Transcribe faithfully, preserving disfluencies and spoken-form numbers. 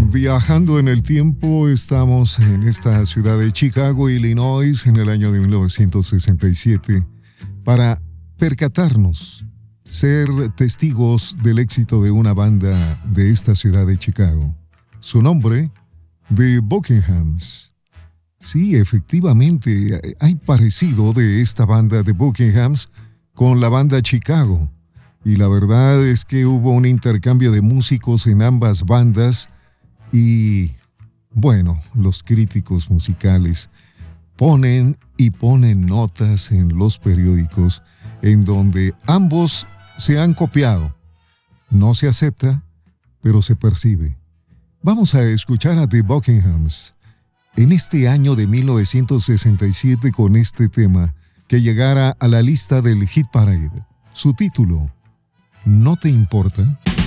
Viajando en el tiempo, estamos en esta ciudad de Chicago, Illinois, en el año de mil novecientos sesenta y siete, para percatarnos, ser testigos del éxito de una banda de esta ciudad de Chicago. Su nombre, The Buckinghams. Sí, efectivamente, hay parecido de esta banda de Buckinghams con la banda Chicago. Y la verdad es que hubo un intercambio de músicos en ambas bandas y, bueno, los críticos musicales ponen y ponen notas en los periódicos en donde ambos se han copiado. No se acepta, pero se percibe. Vamos a escuchar a The Buckinghams en este año de mil novecientos sesenta y siete con este tema que llegara a la lista del Hit Parade. Su título, ¿No te importa?